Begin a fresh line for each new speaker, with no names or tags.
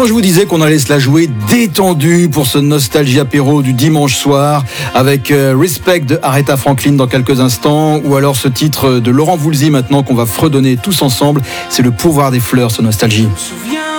je vous disais qu'on allait se la jouer détendue pour ce nostalgie apéro du dimanche soir avec Respect de Aretha Franklin dans quelques instants, ou alors ce titre de Laurent Voulzy maintenant qu'on va fredonner tous ensemble, c'est Le pouvoir des fleurs, ce nostalgie.